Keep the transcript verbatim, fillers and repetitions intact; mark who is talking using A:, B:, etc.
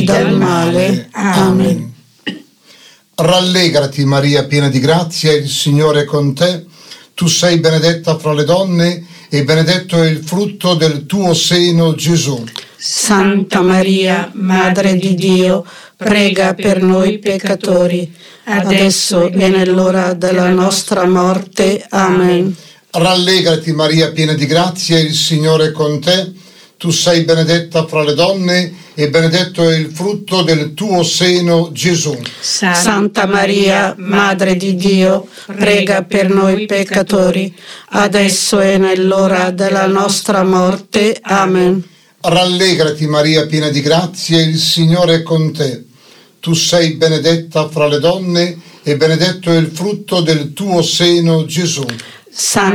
A: dal male. Amen.
B: Rallegrati Maria, piena di grazia, il Signore è con te. Tu sei benedetta fra le donne e benedetto è il frutto del tuo seno, Gesù.
A: Santa Maria, Madre di Dio, prega per noi peccatori, adesso e nell'ora della nostra morte. Amen.
B: Rallegrati Maria, piena di grazia, il Signore è con te. Tu sei benedetta fra le donne e benedetto è il frutto del tuo seno, Gesù.
A: Santa Maria, Madre di Dio, prega per noi peccatori, adesso e nell'ora della nostra morte. Amen.
B: Rallegrati Maria, piena di grazia, il Signore è con te. Tu sei benedetta fra le donne e benedetto è il frutto del tuo seno, Gesù.
A: Santa